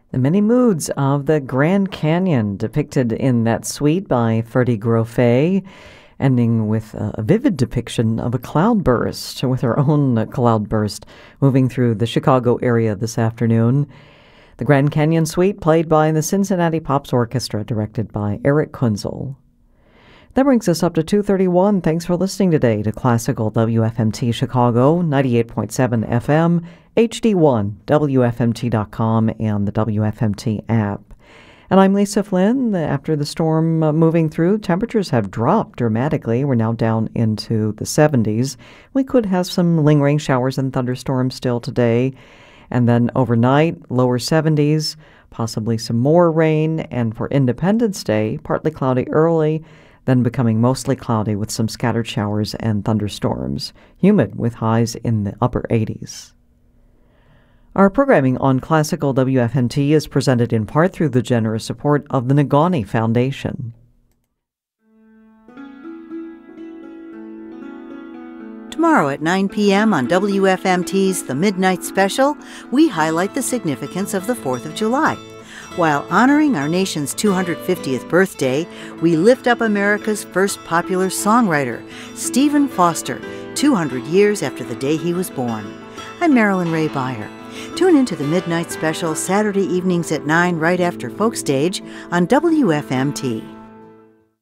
The many moods of the Grand Canyon depicted in that suite by Ferdy Grofé, ending with a vivid depiction of a cloudburst, with her own cloudburst moving through the Chicago area this afternoon. The Grand Canyon Suite played by the Cincinnati Pops Orchestra, directed by Eric Kunzel. That brings us up to 2:31. Thanks for listening today to Classical WFMT Chicago, 98.7 FM, HD1, WFMT.com, and the WFMT app. And I'm Lisa Flynn. After the storm moving through, temperatures have dropped dramatically. We're now down into the 70s. We could have some lingering showers and thunderstorms still today. And then overnight, lower 70s, possibly some more rain. And for Independence Day, partly cloudy early, then becoming mostly cloudy with some scattered showers and thunderstorms. Humid with highs in the upper 80s. Our programming on Classical WFMT is presented in part through the generous support of the Negaunee Foundation. Tomorrow at 9 p.m. on WFMT's The Midnight Special, we highlight the significance of the 4th of July. While honoring our nation's 250th birthday, we lift up America's first popular songwriter, Stephen Foster, 200 years after the day he was born. I'm Marilyn Ray Beyer. Tune into the Midnight Special Saturday evenings at 9 right after Folk Stage on WFMT.